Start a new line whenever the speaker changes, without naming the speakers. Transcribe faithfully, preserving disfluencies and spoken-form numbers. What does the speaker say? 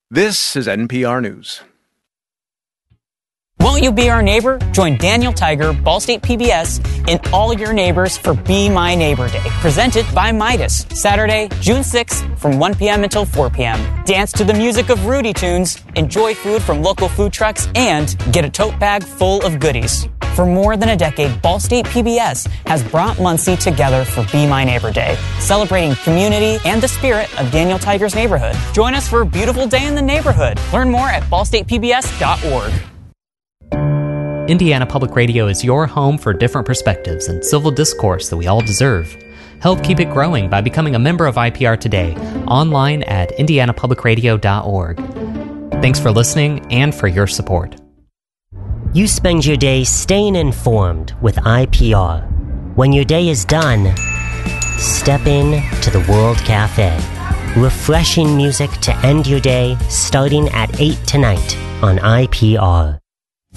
This is N P R News.
Won't you be our neighbor? Join Daniel Tiger, Ball State P B S, and all your neighbors for Be My Neighbor Day, presented by Midas. Saturday, June sixth, from one p.m. until four p.m. Dance to the music of Rudy Tunes, enjoy food from local food trucks, and get a tote bag full of goodies. For more than a decade, Ball State P B S has brought Muncie together for Be My Neighbor Day, celebrating community and the spirit of Daniel Tiger's neighborhood. Join us for a beautiful day in the neighborhood. Learn more at ball state p b s dot org.
Indiana Public Radio is your home for different perspectives and civil discourse that we all deserve. Help keep it growing by becoming a member of I P R today, online at indiana public radio dot org. Thanks for listening and for your support.
You spend your day staying informed with I P R. When your day is done, step in to the World Cafe. Refreshing music to end your day starting at eight tonight on I P R.